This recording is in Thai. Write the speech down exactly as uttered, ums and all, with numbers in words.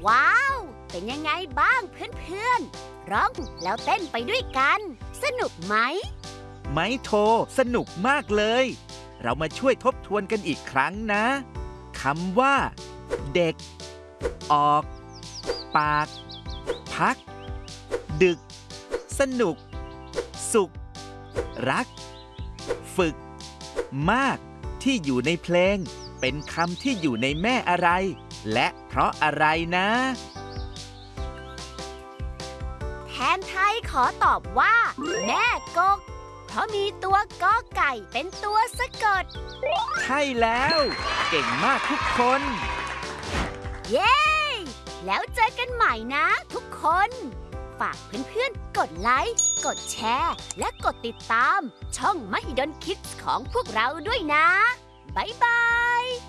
ว้าวเป็นยังไงบ้างเพื่อนๆร้องแล้วเต้นไปด้วยกันสนุกไหมไม้โทสนุกมากเลยเรามาช่วยทบทวนกันอีกครั้งนะคำว่าเด็กออกปากพักดึกสนุกสุขรักฝึกมากที่อยู่ในเพลงเป็นคำที่อยู่ในแม่อะไรและเพราะอะไรนะแทนไทยขอตอบว่าแม่กกเพราะมีตัวกอไก่เป็นตัวสะกดใช่แล้วเก่งมากทุกคนเย้แล้วเจอกันใหม่นะทุกคนฝากเพื่อนๆกดไลค์กดแชร์และกดติดตามช่อง Mahidol Kids ของพวกเราด้วยนะบ๊ายบาย